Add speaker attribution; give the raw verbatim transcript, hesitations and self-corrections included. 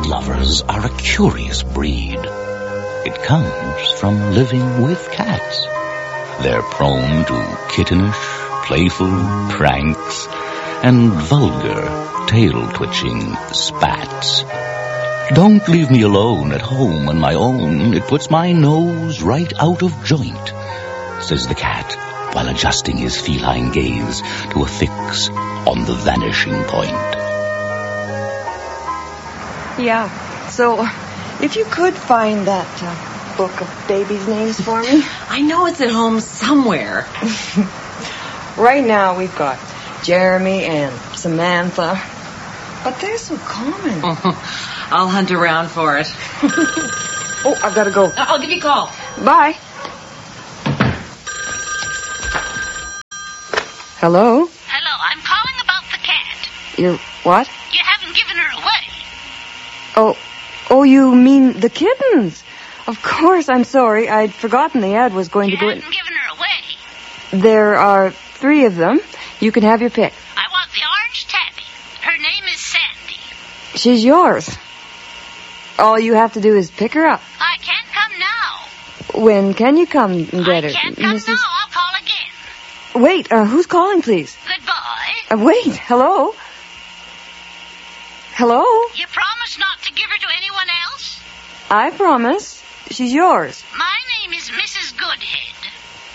Speaker 1: cat lovers are a curious breed. It comes from living with cats. They're prone to kittenish, playful pranks and vulgar, tail-twitching spats. Don't leave me alone at home on my own. It puts my nose right out of joint, says the cat, while adjusting his feline gaze to a fix on the vanishing point.
Speaker 2: Yeah, so if you could find that uh, book of babies' names for me.
Speaker 3: I know it's at home somewhere.
Speaker 2: Right now we've got Jeremy and Samantha, but they're so common.
Speaker 3: I'll hunt around for it.
Speaker 2: Oh, I've got to go.
Speaker 3: I'll give you a call.
Speaker 2: Bye. Hello?
Speaker 4: Hello, I'm calling about the cat.
Speaker 2: You're what?
Speaker 4: You haven't given her away.
Speaker 2: Oh, oh, you mean the kittens? Of course, I'm sorry. I'd forgotten the ad was going
Speaker 4: You
Speaker 2: to go in.
Speaker 4: haven't given her away.
Speaker 2: There are three of them. You can have your pick.
Speaker 4: I want the orange tabby. Her name is Sandy.
Speaker 2: She's yours. All you have to do is pick her up.
Speaker 4: I can't come now.
Speaker 2: When can you come and get her?
Speaker 4: I can't come
Speaker 2: Missus
Speaker 4: now. I'll call again.
Speaker 2: Wait, uh, who's calling, please?
Speaker 4: Goodbye.
Speaker 2: Uh, wait, hello? Hello?
Speaker 4: You promise not to give her to anyone else?
Speaker 2: I promise. She's yours.
Speaker 4: My name is Missus Goodhead.